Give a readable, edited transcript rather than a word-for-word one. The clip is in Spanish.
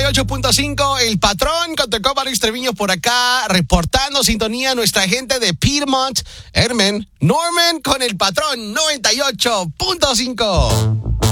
98.5, El Patrón con Tecopa Luis Treviño por acá, reportando sintonía nuestra gente de Piedmont, Norman con El Patrón 98.5.